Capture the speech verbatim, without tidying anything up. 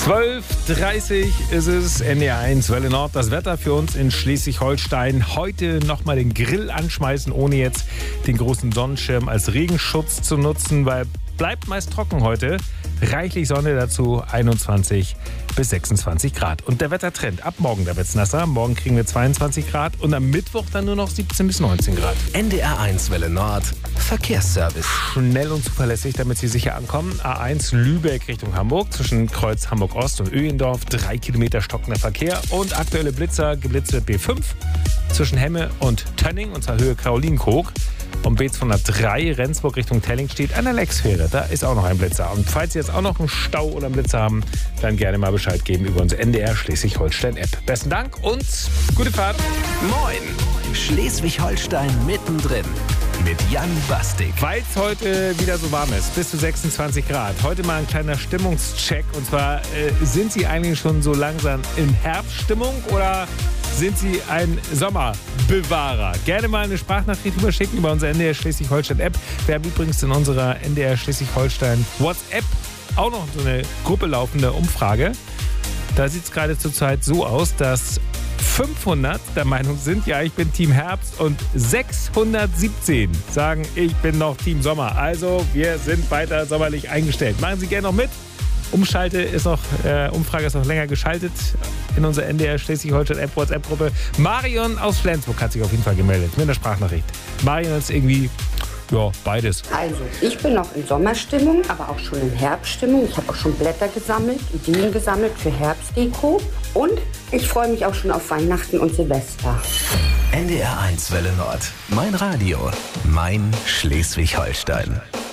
zwölf Uhr dreißig ist es, N D R eins, Welle Nord. Das Wetter für uns in Schleswig-Holstein. Heute nochmal den Grill anschmeißen, ohne jetzt den großen Sonnenschirm als Regenschutz zu nutzen, weil bleibt meist trocken heute. Reichlich Sonne dazu, einundzwanzig bis sechsundzwanzig Grad. Und der Wettertrend, ab morgen, da wird's nasser. Morgen kriegen wir zweiundzwanzig Grad und am Mittwoch dann nur noch siebzehn bis neunzehn Grad. N D R eins Welle Nord, Verkehrsservice. Schnell und zuverlässig, damit Sie sicher ankommen. A eins Lübeck Richtung Hamburg, zwischen Kreuz Hamburg-Ost und Öhendorf. Drei Kilometer stockender Verkehr und aktuelle Blitzer. Geblitzt wird B fünf zwischen Hemme und Tönning, und zwar Höhe Karolinenkoog. Um B zweihundertdrei Rendsburg Richtung Telling steht eine Leckfähre. Da ist auch noch ein Blitzer. Und falls Sie jetzt auch noch einen Stau oder einen Blitzer haben, dann gerne mal Bescheid geben über unsere N D R Schleswig-Holstein-App. Besten Dank und gute Fahrt. Moin, Schleswig-Holstein mittendrin mit Jan Bastik. Weil es heute wieder so warm ist, bis zu sechsundzwanzig Grad. Heute mal ein kleiner Stimmungscheck. Und zwar, äh, sind Sie eigentlich schon so langsam in Herbststimmung oder sind Sie ein Sommerbewahrer? Gerne mal eine Sprachnachricht überschicken über unsere N D R Schleswig-Holstein-App. Wir haben übrigens in unserer N D R Schleswig-Holstein WhatsApp auch noch so eine Gruppe laufende Umfrage. Da sieht es gerade zurzeit so aus, dass fünfhundert der Meinung sind, ja, ich bin Team Herbst, und sechshundertsiebzehn sagen, ich bin noch Team Sommer. Also wir sind weiter sommerlich eingestellt. Machen Sie gerne noch mit. Umschalte ist noch, äh, Umfrage ist noch länger geschaltet in unserer N D R Schleswig-Holstein-App, WhatsApp-Gruppe. Marion aus Flensburg hat sich auf jeden Fall gemeldet mit einer Sprachnachricht. Marion ist irgendwie, ja, beides. Also, ich bin noch in Sommerstimmung, aber auch schon in Herbststimmung. Ich habe auch schon Blätter gesammelt, Ideen gesammelt für Herbstdeko. Und ich freue mich auch schon auf Weihnachten und Silvester. N D R eins Welle Nord, mein Radio, mein Schleswig-Holstein.